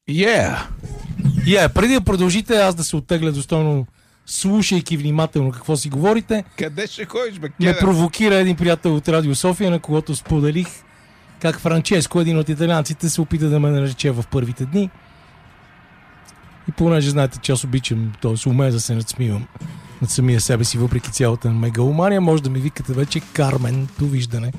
Преди да продължите, аз да се оттегля достойно, слушайки внимателно какво си говорите. Къде ще ходиш, бе? Ме провокира един приятел от Радио София, на когото споделих как Франческо, един от италианците, се опита да ме нарече в първите дни. И понеже знаете, че аз обичам, т.е. умея да се надсмивам над самия себе си, въпреки цялата мегаломания, може да ми викате вече Кармен. Довиждане.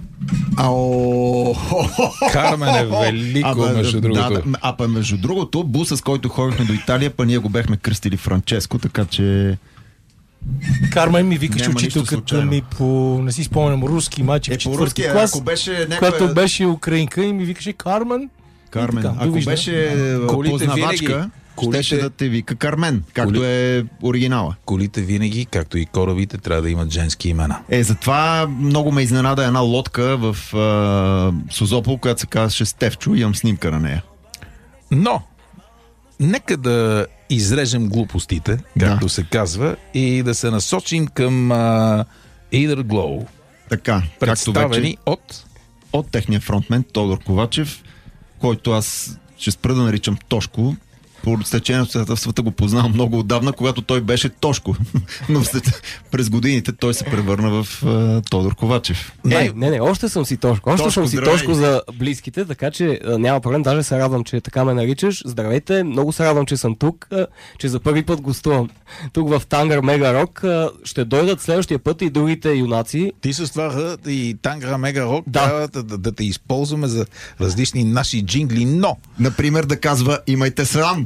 Кармен е велико, между другото. Между другото, буса, с който ходихме до Италия, ние го бехме кръстили Франческо, така че... Кармен ми викаше учителката ми по, не си спомням, руски мачи в четвърти клас, ако беше която беше украинка и ми викаше Кармен. Ако беше познавачка, щеше да те вика Кармен, както е оригинала. Колите винаги, както и корабите, трябва да имат женски имена. Затова много ме изненада една лодка в Созопол, която се казваше Стефчо, имам снимка на нея. Но, нека да изрежем глупостите, както се казва, и да се насочим към Inner Glow. Така, представени от техния фронтмен Тодор Ковачев, който аз ще спра да наричам Тошко. По стечение на обстоятелствата го познавам много отдавна, когато той беше Тошко. Но през годините той се превърна в Тодор Ковачев. Не, още съм си Тошко. Още съм си Тошко за близките, така че няма проблем. Даже се радвам, че така ме наричаш. Здравейте, много се радвам, че съм тук, че за първи път гостувам тук в Тангър Мега Рок. Ще дойдат следващия път и другите юнаци. Ти с това и Тангър Мега Рок трябва да те използваме за различни наши джингли, но... Например да казва имайте срам.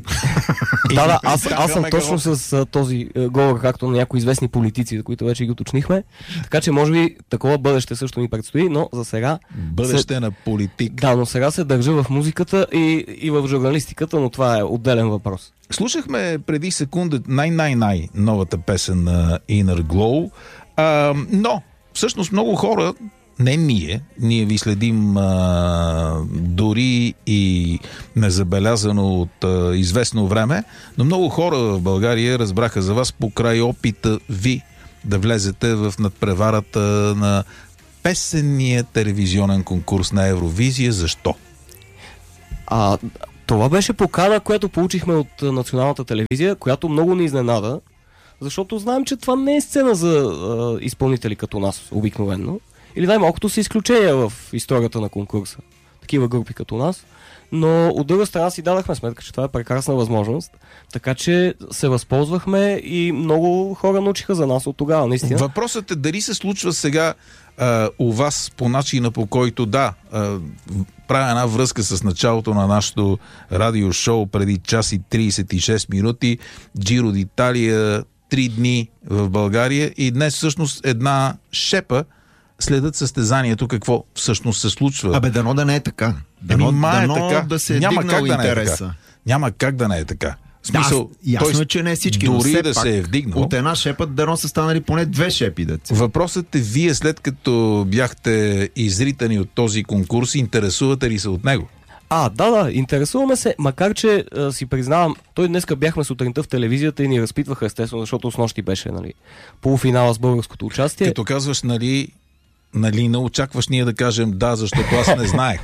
Аз съм точно с този говор, както на някои известни политици, за които вече ги уточнихме. Така че може би такова бъдеще също ни предстои, но за сега... Бъдеще на политик. Да, но сега се държа в музиката и в журналистиката, но това е отделен въпрос. Слушахме преди секунда новата песен на Inner Glow, но всъщност много хора, не ние ви следим дори и незабелязано от известно време, но много хора в България разбраха за вас покрай опита ви да влезете в надпреварата на песенния телевизионен конкурс на Евровизия. Защо? Това беше покана, която получихме от националната телевизия, която много ни изненада, защото знаем, че това не е сцена за изпълнители като нас обикновено. Или най-малкото са изключения в историята на конкурса. Такива групи като нас. Но от друга страна си дадахме сметка, че това е прекрасна възможност. Така че се възползвахме и много хора научиха за нас от тогава, наистина. Въпросът е дали се случва сега у вас по начина, по който правя една връзка с началото на нашото радиошоу преди час и 36 минути. Джиро d'Italia, 3 дни в България и днес всъщност една шепа следят състезанието, какво всъщност се случва. Дано да не е така. Дано да се е дигнал интереса. Няма как да не е така. Смисъл, ясно е, че не е всички, дори но все да пак, се е вдигнал. От една шепа дано са станали поне 2 шепи. Въпросът е, вие след като бяхте изритани от този конкурс, интересувате ли се от него? Да, интересуваме се, макар че си признавам, днеска бяхме сутринта в телевизията и ни разпитваха, естествено, защото снощи беше полуфинала с българското участие. Като казваш, нали не очакваш ние да кажем да, защото аз не знаех.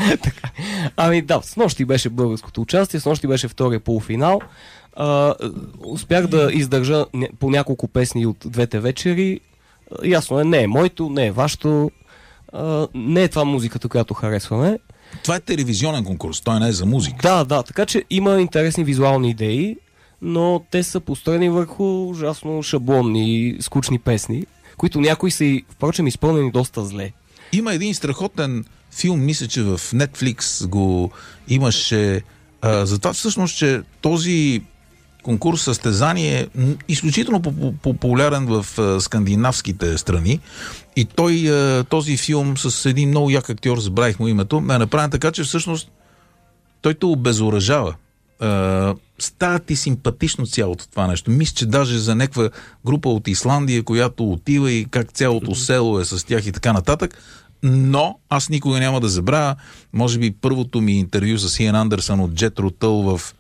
Снощи беше българското участие, снощи беше втория полуфинал. Успях да издържа по няколко песни от двете вечери. Ясно е, не е моето, не е вашето, не е това музиката, която харесваме. Това е телевизионен конкурс, той не е за музика. Да, така че има интересни визуални идеи, но те са построени върху ужасно шаблонни и скучни песни, които някои са впрочем изпълнени доста зле. Има един страхотен филм, мисля, че в Netflix го имаше, за това всъщност, че този конкурс състезание е изключително популярен в скандинавските страни и този филм с един много як актьор, забравих му името, е направен така, че всъщност той те обезоръжава. Става ти симпатично цялото това нещо. Мисля, че даже за някаква група от Исландия, която отива и как цялото село е с тях и така нататък. Но аз никога няма да забравя, може би първото ми интервю с Иан Андерсън от Jethro Tull в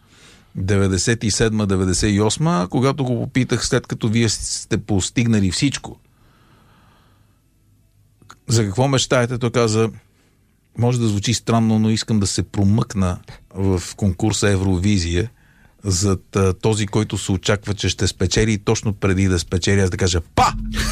97-98, когато го попитах, след като вие сте постигнали всичко, за какво мечтаете, той каза: може да звучи странно, но искам да се промъкна в конкурса Евровизия зад този, който се очаква, че ще спечели, и точно преди да спечели, аз да кажа па!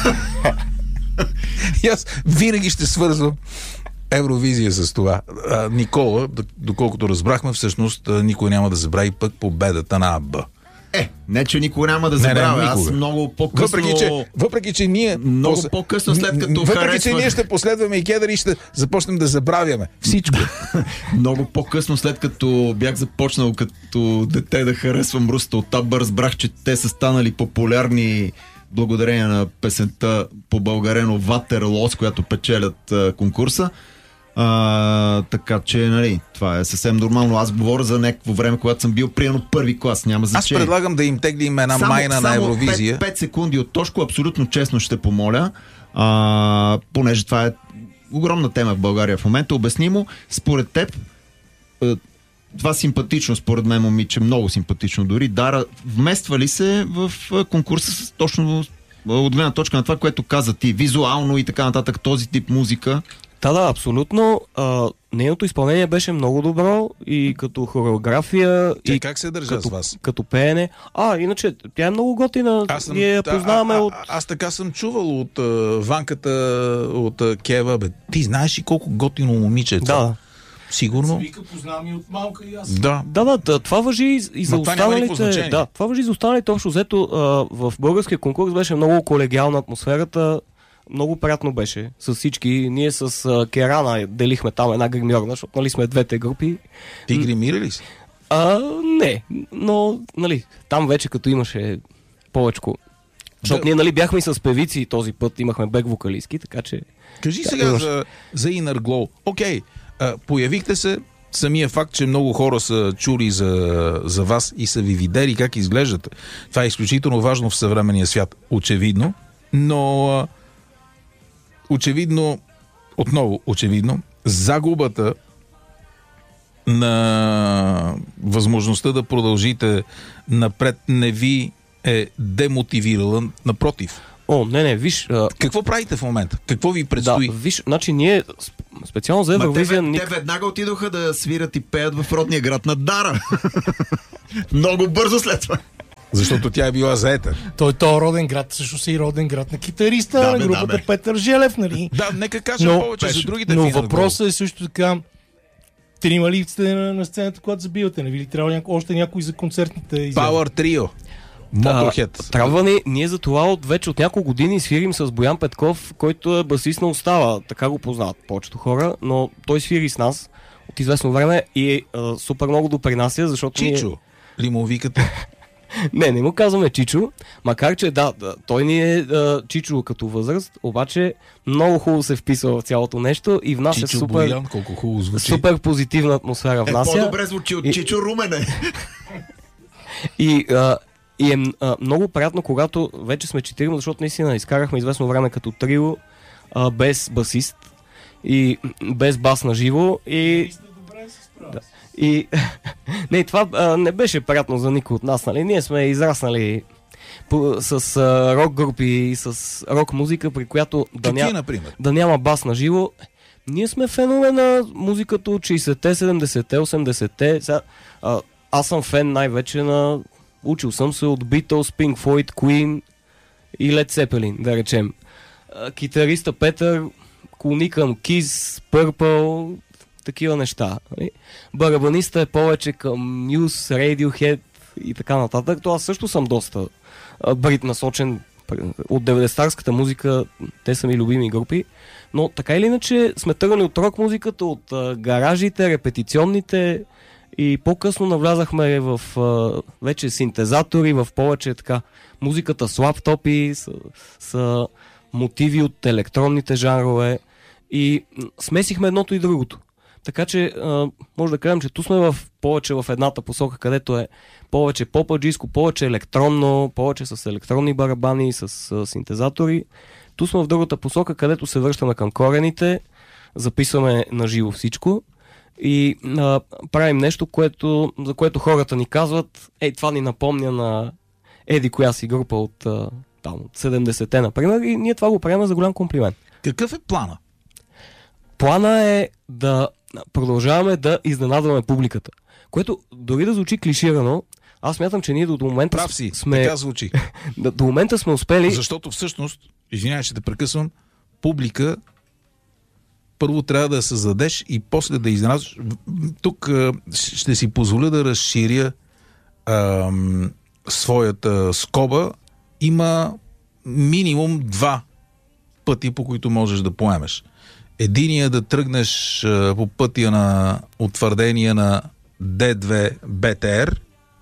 И аз винаги ще свързвам Евровизия с това. Никола, доколкото разбрахме, всъщност никой няма да забрави пък победата на АБ. Не, че никога няма да забравя. Аз много по-късно... Въпреки, че ние... Много по-късно, след като Въпреки, че ние ще последваме и Кедър и ще започнем да забравяме всичко. Много по-късно, след като бях започнал като дете да харесвам руската оттап, разбрах, че те са станали популярни благодарение на песента по българено Ватерлоо, с която печелят конкурса. Така че, нали, това е съвсем нормално. Аз говоря за някакво време, когато съм бил приемно първи клас. Няма значение. Аз предлагам да им теглим една майна на Евровизия. 5 секунди от Тошко, абсолютно честно ще помоля, понеже това е огромна тема в България в момента. Обяснимо, според теб, това симпатично, според мен, момиче, много симпатично дори. Дара, вмества ли се в конкурса точно от гледна точка на това, което каза ти, визуално и така нататък, този тип музика? Да, абсолютно. Нейното изпълнение беше много добро и като хореография. Тя и как се държа с вас? Като пеене. Иначе, тя е много готина. Ние я познаваме от... Аз така съм чувал от Ванката, от Кева. Ти знаеш ли колко готино момиче е това? Да. Сигурно. Вика, познавам и от малка и аз. Да. Това важи и за останалите. Да, това важи за останалите. Общо взето в българския конкурс беше много колегиална атмосферата. Много приятно беше с всички. Ние с Керана делихме там една гримьорна, защото нали сме двете групи. Ти гримира ли си? Не, но нали, там вече като имаше повечко. Защото ние нали бяхме и с певици този път, имахме бек-вокалистки, така че... Кажи сега за Inner Glow. Окей, появихте се, самия факт, че много хора са чули за вас и са ви видели как изглеждате. Това е изключително важно в съвременния свят, очевидно, но очевидно, загубата на възможността да продължите напред не ви е демотивирала, напротив. Не, виж... Какво правите в момента? Какво ви предстои? Да, виж, значи ние специално за Евровизия... Те веднага отидоха да свират и пеят в родния град на Дара. Много бързо след това. Защото тя е била заета. Той роден град, също и роден град на китариста, на групата Петър Желев, нали? Да, нека кажем повече за другите. Но въпросът е също така, трима ли сте на сцената, когато забивате? Не ви ли трябва още някой за концертните изяви? Power Trio. Motorhead. Трябва ни, ние за това вече от няколко години свирим с Боян Петков, който е басист на Остава. Така го познават повечето хора, но той свири с нас от известно време и супер много допринася, защото Чичо ли му викате? Не му казваме Чичо, макар че той ни е Чичо като възраст, обаче много хубаво се вписва в цялото нещо и внася Чичо Боян, колко хубаво звучи. Супер позитивна атмосфера внася. По-добре звучи от Чичо Румене. И е много приятно, когато вече сме 4, защото наистина изкарахме известно време като трио, без басист и без бас на живо и не, това не беше приятно за никой от нас, нали? Ние сме израснали с рок групи и с рок музика, при която да няма бас на живо. Ние сме фенове на музиката от 60-те, 70-те, 80-те. Аз съм фен най-вече на... Учил съм се от Beatles, Pink Floyd, Queen и Led Zeppelin, да речем. Китариста Петър клони към Kiss, Purple, такива неща. Барабаниста е повече към Muse, Radiohead и така нататък. То аз също съм доста брит насочен от 90-тарската музика. Те са ми любими групи. Но така или иначе сме тръгнали от рок музиката, от гаражите, репетиционните и по-късно навлязахме в вече синтезатори, в повече така музиката с лаптопи, с мотиви от електронните жанрове и смесихме едното и другото. Така че може да кажем, че ту сме повече в едната посока, където е повече попаджийско, повече електронно, повече с електронни барабани, с синтезатори. Ту сме в другата посока, където се връщаме към корените, записваме на живо всичко и правим нещо, за което хората ни казват, това ни напомня на еди коя си група от 70-те, например, и ние това го правим за голям комплимент. Какъв е плана? плана е да продължаваме да изненадваме публиката. Което дори да звучи клиширано, аз смятам, че ние до момента Прав си, сме... така звучи. До момента сме успели... Защото всъщност, извинявай, ще те прекъсвам, публика първо трябва да я създадеш и после да изненадваш. Тук ще си позволя да разширя своята скоба. Има минимум 2 пъти, по които можеш да поемеш. Единият да тръгнеш по пътя на утвърдения на D2 BTR.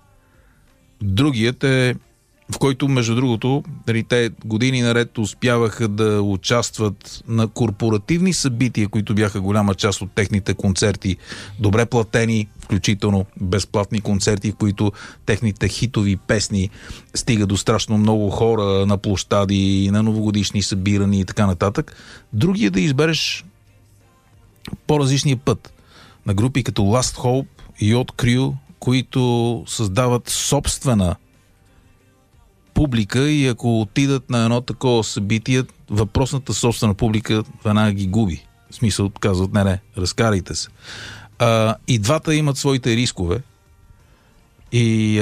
Другият е, в който, между другото, те години наред успяваха да участват на корпоративни събития, които бяха голяма част от техните концерти, добре платени, включително безплатни концерти, в които техните хитови песни стига до страшно много хора на площади, на новогодишни събирания и така нататък. Другия да избереш по-различния път. На групи като Last Hope и Yacht Crew, които създават собствена публика и ако отидат на едно такова събитие, въпросната собствена публика веднага ги губи. В смисъл, казват, не, разкарайте се. И двата имат своите рискове и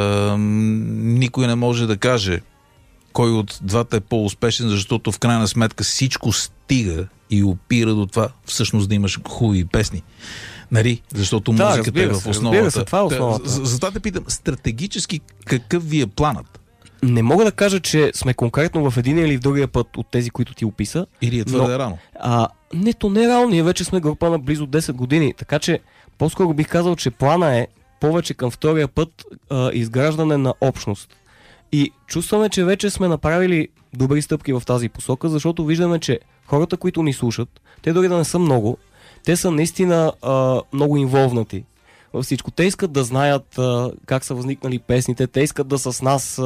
никой не може да каже кой от двата е по-успешен, защото в крайна сметка всичко стига и опира до това всъщност да имаш хубави песни. Нали? Защото музиката е в основата. Това е основата. Затова те питам, стратегически какъв ви е планът? Не мога да кажа, че сме конкретно в един или в другия път от тези, които ти описа. Или е твърде рано? Не, то не е рано. Ние вече сме група на близо 10 години. Така че по-скоро бих казал, че плана е повече към втория път изграждане на общност. И чувстваме, че вече сме направили добри стъпки в тази посока, защото виждаме, че хората, които ни слушат, те дори да не са много, те са наистина много инволвнати във всичко. Те искат да знаят как са възникнали песните, те искат да са с нас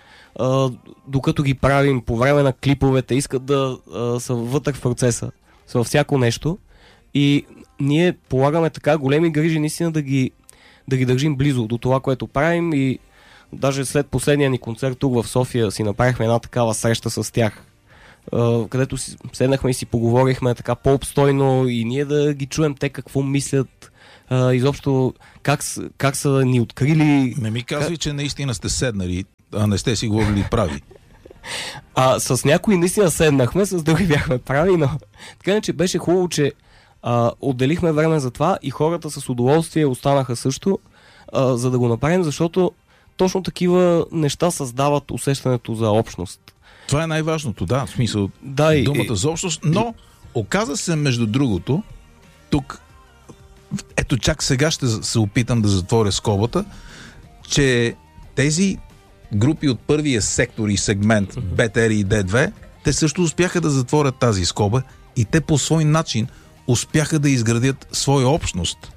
докато ги правим по време на клиповете, искат да са вътре в процеса, са във всяко нещо и ние полагаме така големи грижи наистина да ги държим близо до това, което правим и даже след последния ни концерт тук в София си направихме една такава среща с тях, където седнахме и си поговорихме така по-обстойно и ние да ги чуем те какво мислят, изобщо как са ни открили. Не ми казвай, че наистина сте седнали, а не сте си говорили прави. С някои наистина седнахме, с други бяхме прави, но така не, че беше хубаво, че отделихме време за това и хората с удоволствие останаха също, за да го направим, защото точно такива неща създават усещането за общност. Това е най-важното, да, в смисъл думата за общност, но оказа се, между другото, тук, ето чак сега ще се опитам да затворя скобата, че тези групи от първия сектор и сегмент BTR и D2, те също успяха да затворят тази скоба и те по свой начин успяха да изградят своя общност.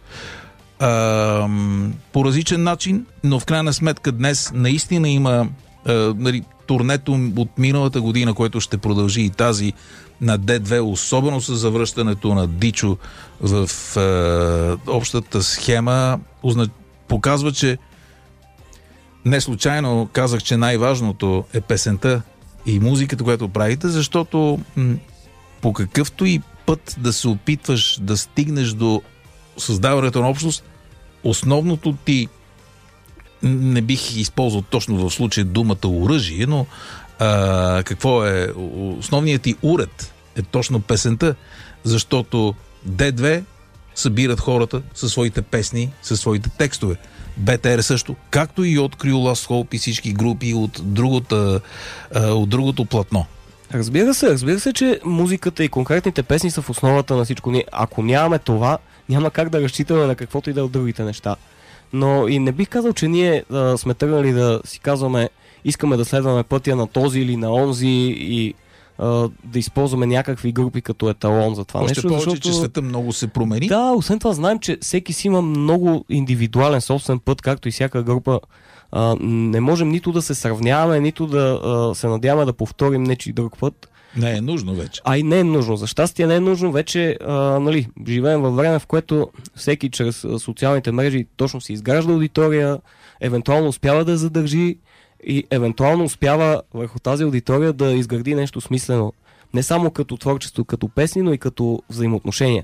По различен начин, но в крайна сметка днес наистина има турнето от миналата година, което ще продължи и тази на D2, особено с завръщането на Дичо в общата схема, показва, че не случайно казах, че най-важното е песента и музиката, която правите, защото по какъвто и път да се опитваш да стигнеш до създаването на общност, основното ти, не бих използвал точно в случая думата оръжие, но какво е? Основният ти уред е точно песента, защото D2 събират хората със своите песни, със своите текстове. BTR също, както и от Crew, Last Hope и всички групи от другото платно. Разбира се, че музиката и конкретните песни са в основата на всичко. Ако нямаме това, няма как да разчитаме на каквото и да от другите неща. Но и не бих казал, че ние сме тръгнали да си казваме, искаме да следваме пътя на този или на онзи и да използваме някакви групи като еталон за това нещо. Още повече, защото... че света много се промени. Да, освен това знаем, че всеки си има много индивидуален собствен път, както и всяка група. Не можем нито да се сравняваме, нито да се надяваме да повторим нечи друг път. Не е нужно вече. И не е нужно. За щастие не е нужно. Вече живеем във време, в което всеки чрез социалните мрежи точно си изгражда аудитория, евентуално успява да задържи и евентуално успява върху тази аудитория да изгради нещо смислено. Не само като творчество, като песни, но и като взаимоотношения.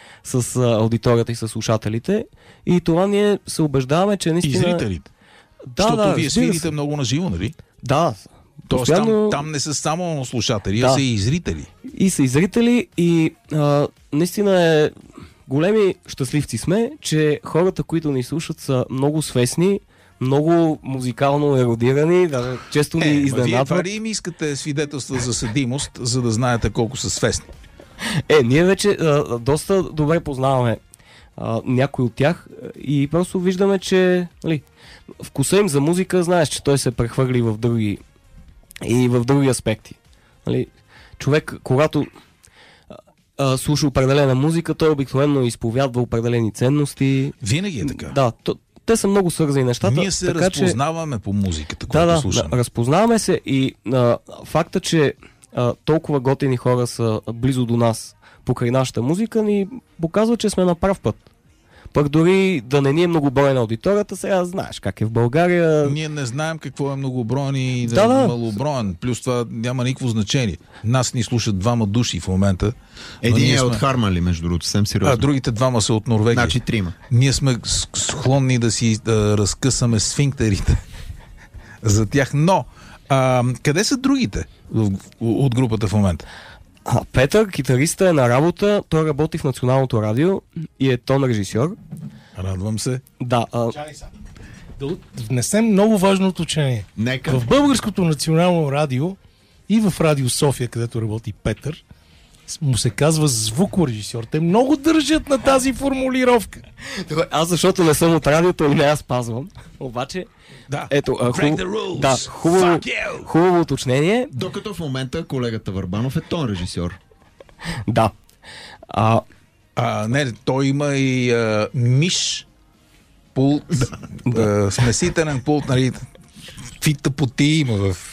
с аудиторията и с слушателите. И това ние се убеждаваме, че И наистина... зрителите. Да, Защото вие разбира се. свирите много на живо, нали? Да. Тоест постоянно- там не са само слушатели, Да. а са и зрители. И са и зрители, и наистина е големи щастливци сме, че хората, които ни слушат, са много свестни, много музикално еродирани, да, често ни Вие изненадват. това ли им искате свидетелства за съдимост, за да знаете колко са свестни? Ние вече доста добре познаваме някой от тях и просто виждаме, че нали, вкуса им за музика, знаеш, че той се прехвърли в други аспекти. Нали, човек, когато слуша определена музика, той обикновено изповядва определени ценности. Винаги е така. Да, те са много свързани нещата. Ние се така, че... разпознаваме по музиката, която слушаме. разпознаваме се и факта, че толкова готини хора са близо до нас покрай нашата музика, ни показва, че сме на прав път. Пък дори да не ни е многобройна аудиторията, сега знаеш как е в България. Ние не знаем какво е многоброен и Да. малоброен. Плюс това няма никакво значение. Нас ни слушат двама души в момента. но Един ние е сме- от Хармали, между другото, съвсем сериозно. А другите двама са от Норвегия. Значи трима. Ние сме склонни да си разкъсаме сфинктерите за тях. Но, къде са другите от групата в момента? Петър, китариста, е на работа, той работи в Националното радио и е тон режисьор. Радвам се. Да, Чакай сега. Да внесем много важно уточнение. Нека. В Българското национално радио и в Радио София, където работи Петър, му се казва звукорежисьор. Те много държат на тази формулировка. добре, аз защото не съм от радиото и не я спазвам. Обаче, Да. ето, Break the rules. да, Fuck you. хубаво уточнение. Докато в момента колегата Върбанов е тон режисьор. Да. Не, той има и миш пулт, смесителен пулт, нали, какви тъпоти има в...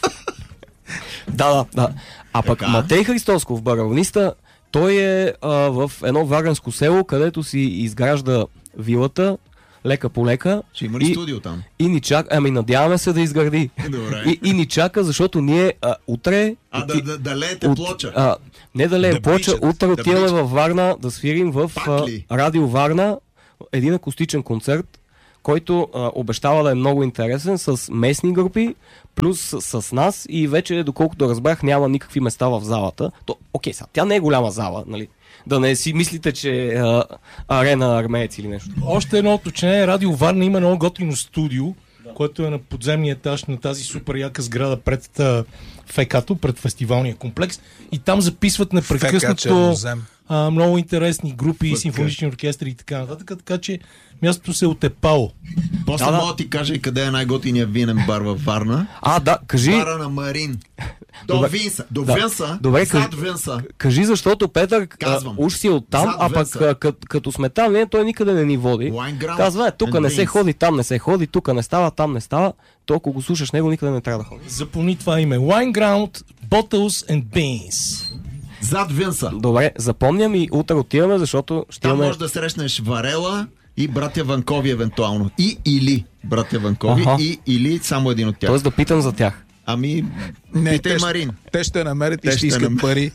Да. А пък Така. Матей Христосков, барабаниста, той е в едно варненско село, където си изгражда вилата, лека по лека. Ще има ли студио там? И ни чака, надяваме се да изгради. Добре. И ни чака, защото ние утре... Да леете плоча. Не да леем Да плоча, бичат, утре да отиваме бичат. във Варна да свирим в Пак ли? Радио Варна един акустичен концерт, който обещава да е много интересен, с местни групи, плюс с нас, и вече, доколкото разбрах, няма никакви места в залата. Окей, сега, тя не е голяма зала, нали? Да не си мислите, че е арена армеец или нещо. Още едно уточнение. Радио Варна има много готино студио, което е на подземния етаж на тази супер яка сграда пред ФК-то, пред фестивалния комплекс. И там записват непрекъснато Чернозем. много интересни групи, ФК. симфонични оркестри и така нататък. Така че мястото се е отепало. После Да. мога да ти кажа и къде е най-готиният винен бар във Варна. Да, кажи, Бара на Марин. До Добре. Винса. До Да. Винса. Добре, Зад Винса. кажи, защото Петър Казвам. уж си оттам, Зад а пък Венца. като сме там, той никъде не ни води. Wine Ground Казва, тук and не се Beans. ходи, там не се ходи, тук не става, там не става. То, ако го слушаш него, никъде не трябва да ходи. Запомни това име. Wine Ground, Bottles and Beans. Зад Винса. Добре, запомням и утре отиваме, защото ще Там имаме... можеш да срещнеш Варела и братя Ванкови евентуално. Или братя Ванкови, Аха. или само един от тях. Тоест да питам за тях. Ами, Не, питай Марин. те ще намерят и Те ще ще искат намерят. пари.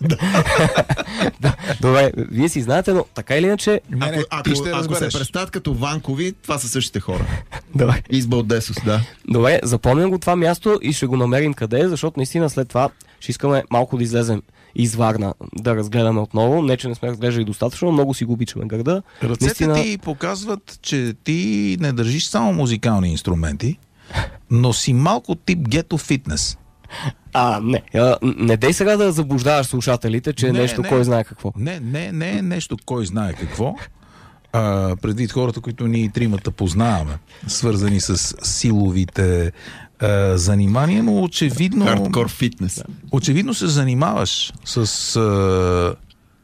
Добре, вие си знаете, но така или иначе... Не, Ако ти ще се разбереш. представят като Ванкови, това са същите хора. Добре. Избал Десос, да. Добре, запомням го това място и ще го намерим къде е, защото наистина след това ще искаме малко да излезем из Варна, да разгледаме отново. Не, че не сме разглеждали достатъчно, много си го обичаме града. Ръцете ти показват, че ти не държиш само музикални инструменти, но си малко тип гето фитнес. Не. Не дей сега да заблуждаваш слушателите, че е нещо кой знае какво. Не е нещо кой знае какво. Предвид хората, които ние тримата познаваме, свързани с силовите занимания, но очевидно... Хардкор фитнес. Очевидно се занимаваш с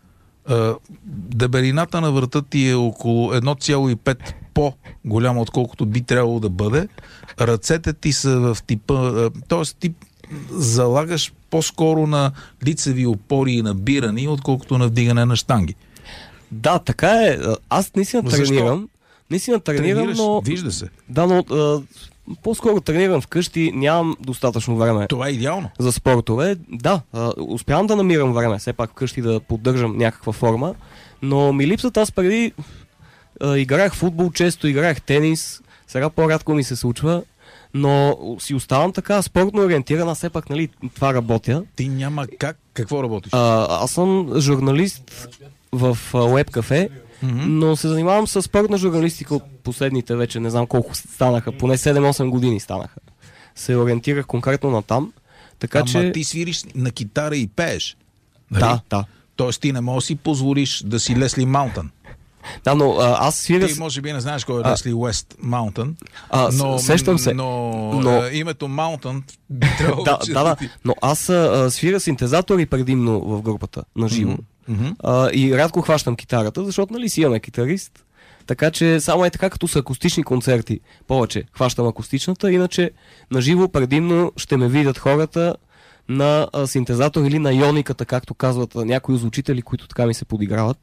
дебелината на врата ти е около 1,5 по-голяма, отколкото би трябвало да бъде. Ръцете ти са в типа... т.е. ти залагаш по-скоро на лицеви опори и набирани, отколкото на вдигане на щанги. Да, така е. Аз наистина Защо? тренирам, Наистина тренирам, Тренираш, но... вижда се. Да, но по-скоро тренирам вкъщи, нямам достатъчно време Това е идеално. за спортове. Да, успявам да намирам време, все пак вкъщи да поддържам някаква форма, но ми липсват. Аз преди играех футбол, често играех тенис, сега по-рядко ми се случва, но си оставам така спортно ориентирана, все пак, нали, това работя. Ти няма как. Какво работиш? Аз съм журналист в Web Cafe, но се занимавам с спортна журналистика от последните вече, не знам колко станаха, поне 7-8 години станаха. Се ориентирах конкретно на там, така че... ти свириш на китара и пееш. Нали? Да. Тоест ти не можеш да си позволиш да си Лесли Маунтън. Да, но аз свиря... Ти може би не знаеш кой е Лесли Уест Маунтън, сещам се. Но името Маунтън би трябвало да, но аз свиря синтезатори предимно в групата на живо. И рядко хващам китарата, защото, нали, си имаме китарист. Така че само е така, като са акустични концерти, повече хващам акустичната, иначе на живо предимно ще ме видят хората на синтезатор или на иониката, както казват някои звучители, които така ми се подиграват.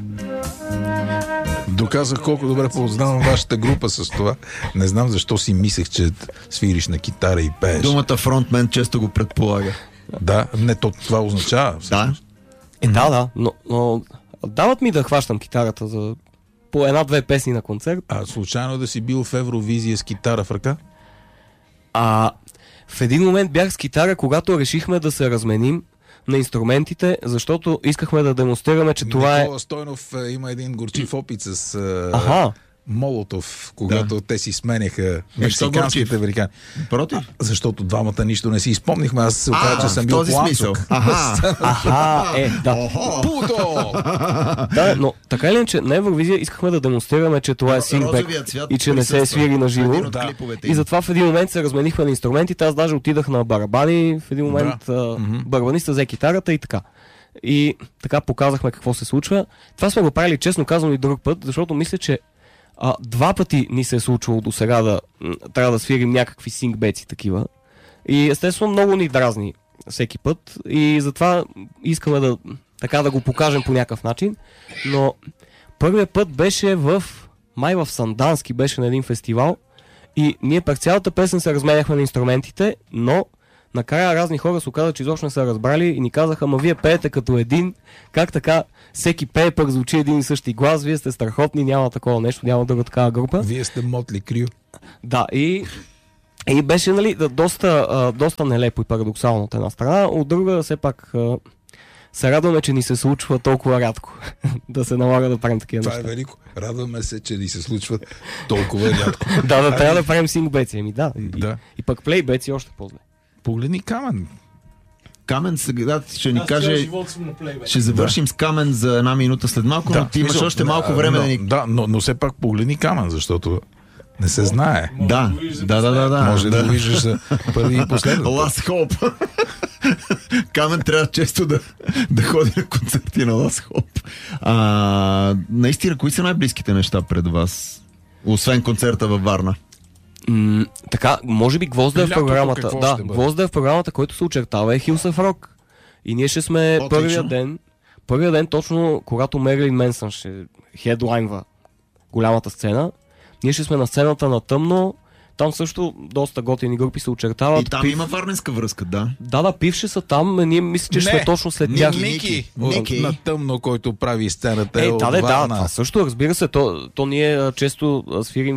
Доказах колко добре познавам вашата група с това. Не знам защо си мислех, че свириш на китара и пееш. Думата фронтмен често го предполага. Да, не, това означава. Да. Да, но дават ми да хващам китарата за по една-две песни на концерт. А случайно да си бил в Евровизия с китара в ръка? В един момент бях с китара, когато решихме да се разменим на инструментите, защото искахме да демонстрираме, че това е... Никола Стойнов има един горчив опит с Молотов, когато те си сменяха мексиканските великани. Против? Защото двамата нищо не си изпомнихме. Аз се оказа, че съм бил планчук. Пудо! Да, но така или иначе на Евровизия искахме да демонстрираме, че това е сингбек и че не се свири на живо. И затова в един момент се разменихме на инструментите. Аз даже отидах на барабани. В един момент барабаниста взе китарата и така. И така показахме какво се случва. Това сме го правили, честно казано, и друг път, защото мисля, че 2 пъти ни се е случвало до сега да трябва да свирим някакви сингбеци такива. И естествено много ни дразни всеки път. И затова искаме да го покажем по някакъв начин. Но първият път беше май в Сандански, беше на един фестивал. И ние през цялата песен се разменяхме на инструментите, но накрая разни хора се оказа, че изобщо не са разбрали и ни казаха: ама вие пеете като един, как така всеки пее, пък звучи един и същи глас, вие сте страхотни, няма такова нещо, няма друга такава група. Вие сте Мотли Крю. Да, и беше, нали, доста нелепо и парадоксално от една страна, от друга все пак се радваме, че ни се случва толкова рядко да се налага да правим такива неща. Това е велико. Радваме се, че ни се случва толкова рядко. Да, трябва да правим сингбеци. И пък плейбеци още по-зле. Погледни Камен. Камен сега ще ни каже... Ще завършим с Камен за 1 минута след малко, но ти имаш още малко време да ни... Да, но все пак погледни Камен, защото не се знае. Да. Може да го виждаш за първи и последно. Last Hope. Камен трябва често да ходи на концерти на Last Hope. Наистина, кои са най-близките неща пред вас? Освен концерта във Варна. Така, може би Гвозда е в програмата. Да, Гвозда е в програмата, който се очертава, е Hills of Rock. И ние ще сме първия ден, точно когато Мерлин Менсън ще хедлайнва голямата сцена. Ние ще сме на сцената на тъмно. Там също доста готини групи се очертават. И там има варненска връзка, да. Да, пивши са там. Ние мисля, че ще сме точно след тях. Ники на тъмно, който прави сцената. Това също, разбира се. То ние често свирим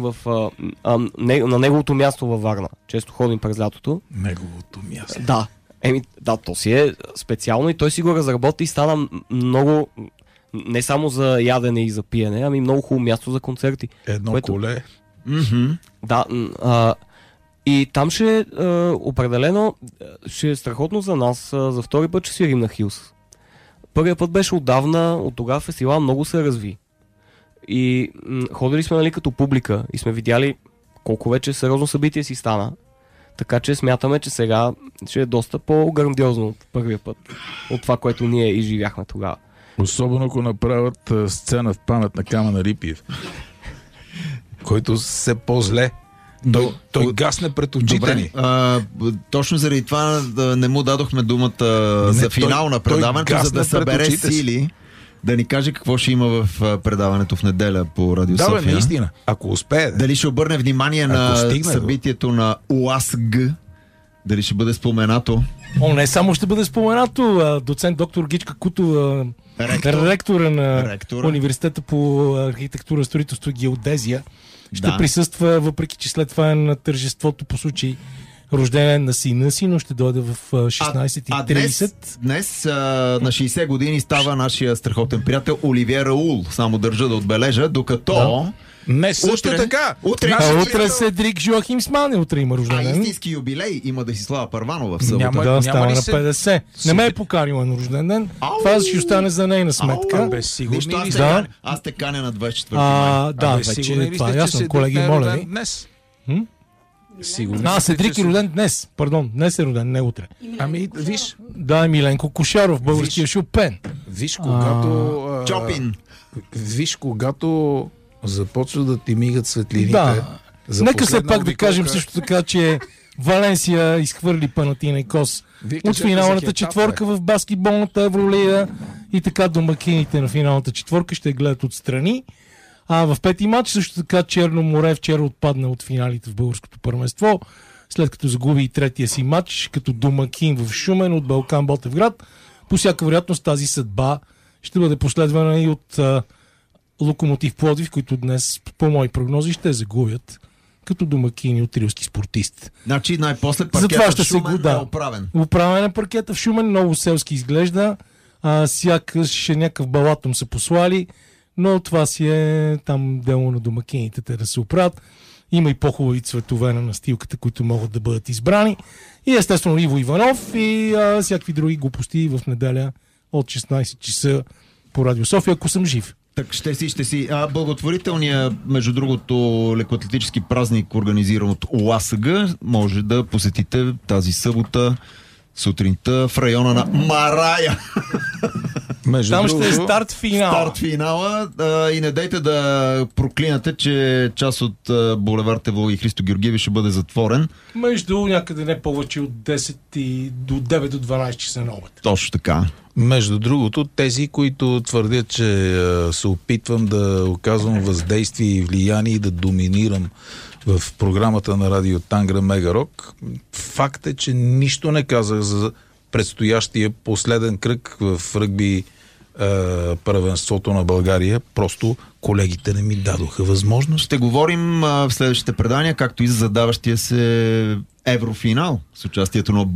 на неговото място във Варна. Често ходим през лятото. Неговото място. Да, то си е специално и той си го разработи и стана много, не само за ядене и за пиене, ами много хубаво място за концерти. Едно коле. Да, и там ще определено ще е страхотно за нас. За втори път ще свирим на Хилс. Първият път беше отдавна, от тогава фестивал много се разви. И ходили сме, нали, като публика и сме видяли колко вече сериозно събитие си стана. Така че смятаме, че сега ще е доста по-грандиозно от първия път, от това, което ние изживяхме тогава. Особено ако направят сцена в памет на Камен Рипиев, който се по-зле. Той гасне пред очите ни. Точно заради това не му дадохме думата за финал на предаването, за да събере сили да ни каже какво ще има в предаването в неделя по Радио Да, бе, София. наистина. Ако успее. Дали ще обърне внимание на събитието на УАСГ? Дали ще бъде споменато? Не само ще бъде споменато, доцент доктор Гичка Кутова, ректора на Университета по архитектура, строителство и геодезия, ще присъства, въпреки че след това е на тържеството по случай рожден на сина си, но ще дойде в 16:30. Днес на 60 години става нашия страхотен приятел Оливие Раул. Само държа да отбележа, докато... Не също така. Утре Седрик Жоахимсман, утре има рожден. Истински юбилей има да си Слава Парванова в събота. Да, става на 50. Не ме е покарила на рожден ден. Това ще остане за нейна сметка. Аз те каня на 24 май. Да, вече това е ясно. Колеги, моля ви. Седрик е роден днес. Пардон, днес е роден, не утре. Виж. Да, Миленко Кошаров, българския Шопен. Виж, когато... Чопин. Виж, когато започва да ти мигат светлините. Да. Нека след пак да кажем също така, че Валенсия изхвърли Панатинайкос от финалната четворка в баскетболната Евролига и така домакините на финалната четворка ще гледат отстрани. В пети матч също така Черно море вчера отпадна от финалите в българското първенство, след като загуби и третия си матч като домакин в Шумен от Балкан Ботевград. По всяка вероятност тази съдба ще бъде последвана и от Локомотив Пловдив, които днес по мои прогнози ще загубят като домакини от рилски спортист. Значи най-после паркета в Шумен е оправен. Оправен е паркета в Шумен, много селски изглежда. Сякаш някакъв балатом са послали, но това си е там дело на домакините, те да се оправят. Има и по-хубави цветове на настилката, които могат да бъдат избрани. И естествено Иво Иванов и всякакви други глупости в неделя от 16 часа по Радио София, ако съм жив. Так ще си. Благотворителният, между другото, лекоатлетически празник, организиран от ОАСГ, може да посетите тази събота сутринта в района на Марая. Там ще е старт-финала. И не дайте да проклинате, че част от булевард Евлоги Христо Георгиеви ще бъде затворен. Между някъде не повече от 10 до 9 до 12 часа на обед. Точно така. Между другото, тези, които твърдят, че се опитвам да оказвам въздействие и влияние и да доминирам в програмата на Радио Тангра Мегарок, факт е, че нищо не казах за предстоящия последен кръг в ръгби първенството на България. Просто колегите не ми дадоха възможност. Ще говорим в следващите предания, както и за задаващия се еврофинал с участието на